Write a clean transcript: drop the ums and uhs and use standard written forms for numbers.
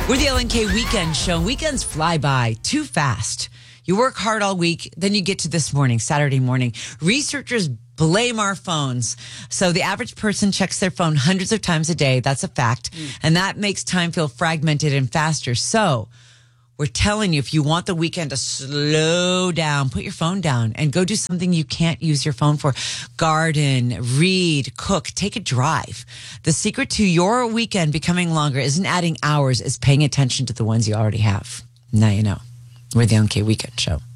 We're the LNK Weekend Show. Weekends fly by too fast. You work hard all week, then you get to this morning, Saturday morning. Researchers blame our phones. So the average person checks their phone hundreds of times a day. That's a fact. And that makes time feel fragmented and faster. So we're telling you, if you want the weekend to slow down, put your phone down and go do something you can't use your phone for. Garden, read, cook, take a drive. The secret to your weekend becoming longer isn't adding hours, it's paying attention to the ones you already have. Now you know. We're the LNK Weekend Show.